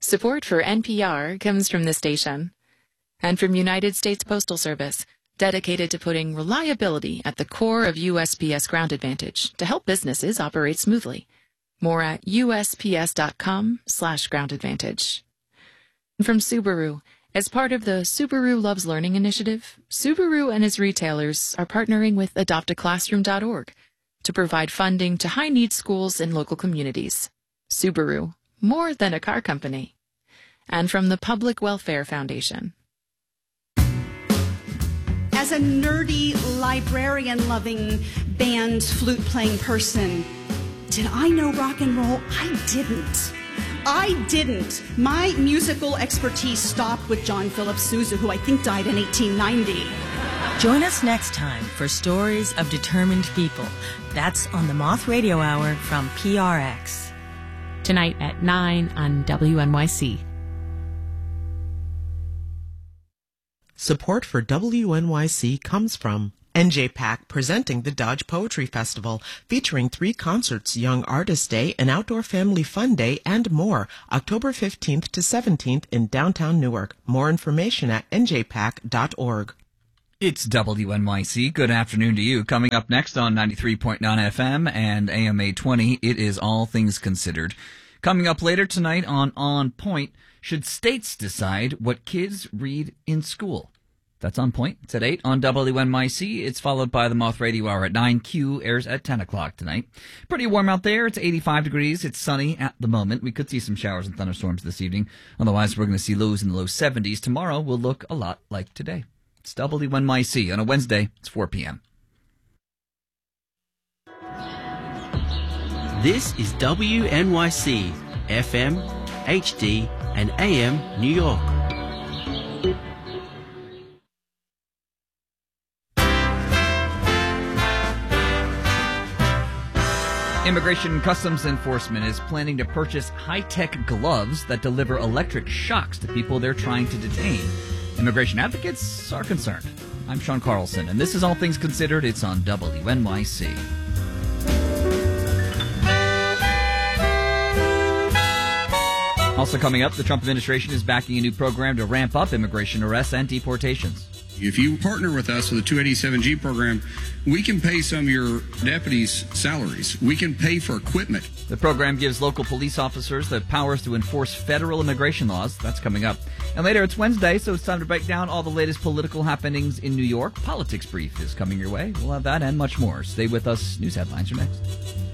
Support for NPR comes from the station and from United States Postal Service, dedicated to putting reliability at the core of USPS Ground Advantage to help businesses operate smoothly. More at usps.com/Ground Advantage. From Subaru, as part of the Subaru Loves Learning initiative, Subaru and its retailers are partnering with adoptaclassroom.org to provide funding to high-need schools in local communities. Subaru, more than a car company. And from the Public Welfare Foundation. As a nerdy, librarian-loving, band, flute-playing person, did I know rock and roll? I didn't. My musical expertise stopped with John Philip Sousa, who I think died in 1890. Join us next time for Stories of Determined People. That's on the Moth Radio Hour from PRX. Tonight at 9 on WNYC. Support for WNYC comes from NJPAC, presenting the Dodge Poetry Festival, featuring 3 concerts, Young Artist Day, an Outdoor Family Fun Day, and more, October 15th to 17th in downtown Newark. More information at njpac.org. It's WNYC. Good afternoon to you. Coming up next on 93.9 FM and AM 820, it is All Things Considered. Coming up later tonight on Point, should states decide what kids read in school? That's On Point. It's at 8 on WNYC. It's followed by the Moth Radio Hour at 9. Q airs at 10 o'clock tonight. Pretty warm out there. It's 85 degrees. It's sunny at the moment. We could see some showers and thunderstorms this evening. Otherwise, we're going to see lows in the low 70s. Tomorrow will look a lot like today. It's WNYC. On a Wednesday, it's 4 p.m. This is WNYC, FM, HD, and AM New York. Immigration and Customs Enforcement is planning to purchase high-tech gloves that deliver electric shocks to people they're trying to detain. Immigration advocates are concerned. I'm Sean Carlson, and this is All Things Considered. It's on WNYC. Also coming up, the Trump administration is backing a new program to ramp up immigration arrests and deportations. If you partner with us with the 287G program, we can pay some of your deputies' salaries. We can pay for equipment. The program gives local police officers the powers to enforce federal immigration laws. That's coming up. And later, it's Wednesday, so it's time to break down all the latest political happenings in New York. Politics Brief is coming your way. We'll have that and much more. Stay with us. News headlines are next.